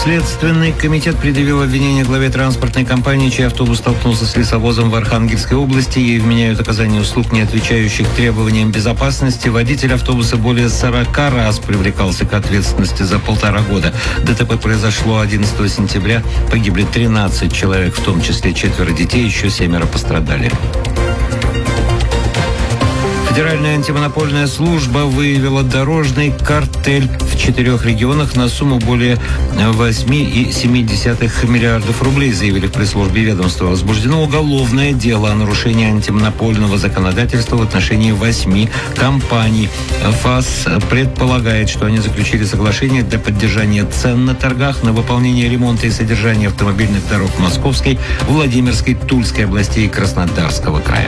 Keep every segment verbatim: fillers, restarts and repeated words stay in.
Следственный комитет предъявил обвинение главе транспортной компании, чей автобус столкнулся с лесовозом в Архангельской области. Ей вменяют оказание услуг, не отвечающих требованиям безопасности. Водитель автобуса более сорока раз привлекался к ответственности за полтора года. ДТП произошло одиннадцатого сентября. Погибли тринадцать человек, в том числе четверо детей, еще семеро пострадали. Федеральная антимонопольная служба выявила дорожный картель в четырех регионах на сумму более восемь целых семь десятых миллиардов рублей, заявили в пресс-службе ведомства. Возбуждено уголовное дело о нарушении антимонопольного законодательства в отношении восьми компаний. ФАС предполагает, что они заключили соглашение для поддержания цен на торгах на выполнение ремонта и содержания автомобильных дорог Московской, Владимирской, Тульской областей и Краснодарского края.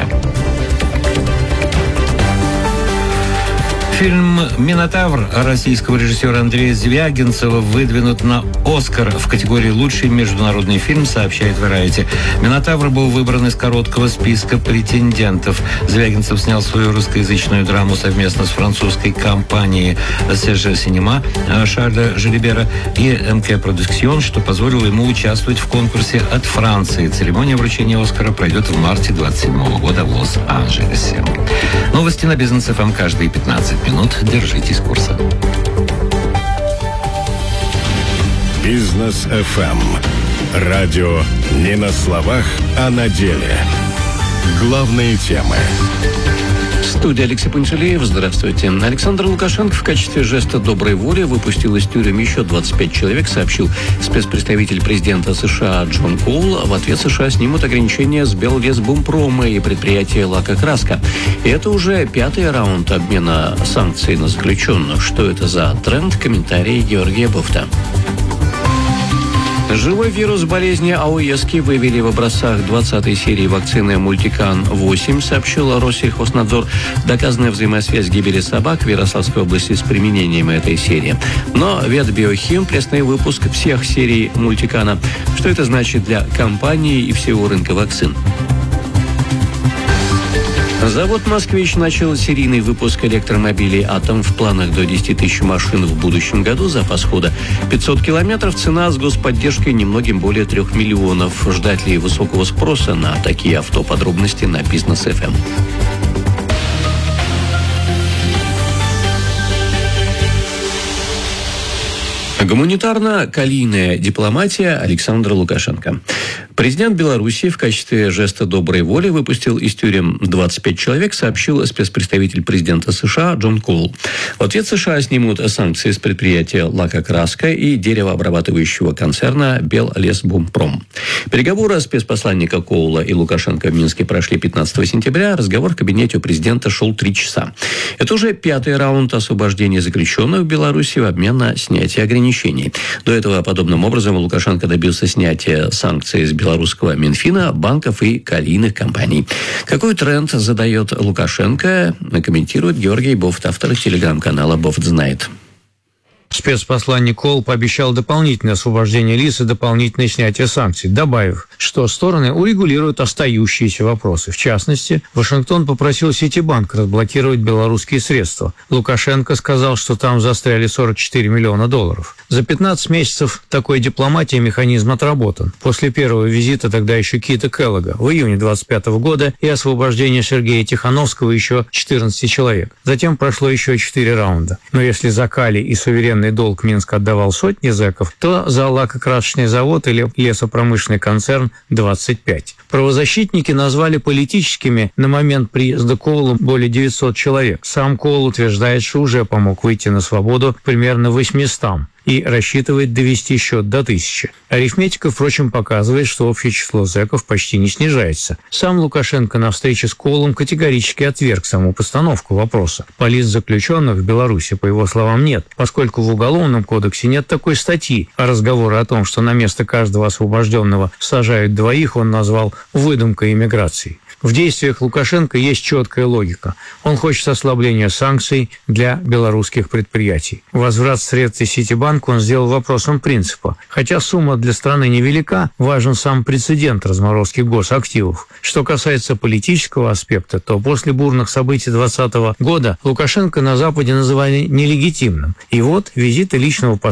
Фильм «Минотавр» российского режиссера Андрея Звягинцева выдвинут на «Оскар» в категории «Лучший международный фильм», сообщает Variety. «Минотавр» был выбран из короткого списка претендентов. Звягинцев снял свою русскоязычную драму совместно с французской компанией си джи Cinema Шарля Жеребера и эм ка Production, что позволило ему участвовать в конкурсе от Франции. Церемония вручения «Оскара» пройдет в марте двадцать седьмого года в Лос-Анджелесе. Новости на Бизнес эф эм каждые пятнадцать минут. Держитесь курса. Бизнес эф эм. Радио не на словах, а на деле. Главные темы. Студия Алексей Пантелеев. Здравствуйте. Александр Лукашенко в качестве жеста доброй воли выпустил из тюрем еще двадцать пять человек, сообщил спецпредставитель президента США Джон Коул. В ответ США снимут ограничения с Беллесбумпрома и предприятия «Лакокраска». И это уже пятый раунд обмена санкций на заключенных. Что это за тренд? Комментарий Георгия Буфта. Живой вирус болезни АОЕСки выявили в образцах двадцатой серии вакцины Мультикан восемь, сообщила Россельхознадзор. Доказанная взаимосвязь гибели собак в Ярославской области с применением этой серии. Но Ветбиохим приостановил выпуск всех серий Мультикана. Что это значит для компании и всего рынка вакцин? Завод «Москвич» начал серийный выпуск электромобилей «Атом». В планах до десяти тысяч машин в будущем году. Запас хода пятьсот километров. Цена с господдержкой немногим более трех миллионов. Ждать ли высокого спроса на такие авто? Подробности на Бизнес эф эм. Гуманитарно-калийная дипломатия Александра Лукашенко. Президент Белоруссии в качестве жеста доброй воли выпустил из тюрем двадцать пять человек, сообщил спецпредставитель президента США Джон Коул. В ответ США снимут санкции с предприятия «Лакокраска» и деревообрабатывающего концерна «Беллесбумпром». Переговоры спецпосланника Коула и Лукашенко в Минске прошли пятнадцатого сентября. Разговор в кабинете у президента шел три часа. Это уже пятый раунд освобождения заключенных в Беларуси в обмен на снятие ограничений. До этого подобным образом Лукашенко добился снятия санкций с белорусского Минфина, банков и калийных компаний. Какой тренд задает Лукашенко, комментирует Георгий Бофт, автор телеграм-канала «Бофт знает». Спецпосланник Коул пообещал дополнительное освобождение лиц и дополнительное снятие санкций, добавив, что стороны урегулируют остающиеся вопросы. В частности, Вашингтон попросил Ситибанк разблокировать белорусские средства. Лукашенко сказал, что там застряли сорок четыре миллиона долларов. За пятнадцать месяцев такой дипломатии механизм отработан. После первого визита тогда еще Кита Келлога в июне двадцать пятого года и освобождения Сергея Тихановского еще четырнадцати человек. Затем прошло еще четыре раунда. Но если за калий и суверенный долг Минск отдавал сотни зэков, то за лакокрасочный завод или лесопромышленный концерн двадцать пять. Правозащитники назвали политическими на момент приезда Коула более девятисот человек. Сам Коул утверждает, что уже помог выйти на свободу примерно восьмистам и рассчитывает довести счет до тысячи. Арифметика, впрочем, показывает, что общее число зэков почти не снижается. Сам Лукашенко на встрече с Коулом категорически отверг саму постановку вопроса. Политзаключенных в Беларуси, по его словам, нет, поскольку в Уголовном кодексе нет такой статьи, а разговоры о том, что на место каждого освобожденного сажают двоих, он назвал выдумкой иммиграции. В действиях Лукашенко есть четкая логика. Он хочет ослабления санкций для белорусских предприятий. Возврат средств из Ситибанка он сделал вопросом принципа. Хотя сумма для страны невелика, важен сам прецедент разморозки госактивов. Что касается политического аспекта, то после бурных событий двадцатого года Лукашенко на Западе называли нелегитимным. И вот визиты личного